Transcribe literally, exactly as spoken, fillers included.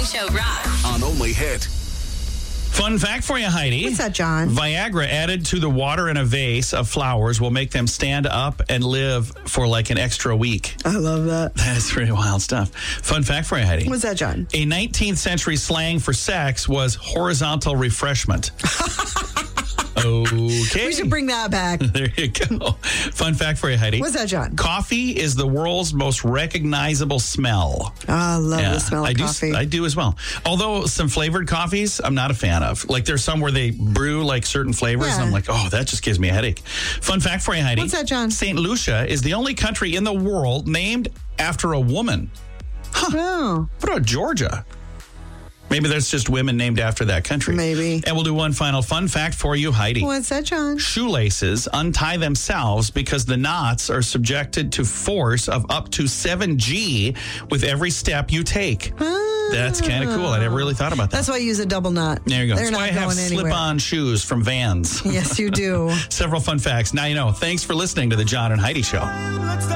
Show rocks. On Only Hit. Fun fact for you, Heidi. What's that, John? Viagra added to the water in a vase of flowers will make them stand up and live for like an extra week. I love that. That is pretty wild stuff. Fun fact for you, Heidi. What's that, John? A nineteenth century slang for sex was horizontal refreshment. Okay. We should bring that back. There you go. Fun fact for you, Heidi. What's that, John? Coffee is the world's most recognizable smell. Oh, I love Yeah, the smell of I coffee. Do, I do as well. Although some flavored coffees, I'm not a fan of. Like there's some where they brew like certain flavors, Yeah. and I'm like, oh, that just gives me a headache. Fun fact for you, Heidi. What's that, John? Saint Lucia is the only country in the world named after a woman. Oh, What about Georgia? Maybe there's just women named after that country. Maybe. And we'll do one final fun fact for you, Heidi. what's that, John? Shoelaces untie themselves because the knots are subjected to force of up to seven G with every step you take. Ah. That's kind of cool. I never really thought about that. That's why I use a double knot. There you go. They're That's why not I have going anywhere. slip-on shoes from Vans. Yes, you do. Several fun facts. Now you know. Thanks for listening to the John and Heidi Show.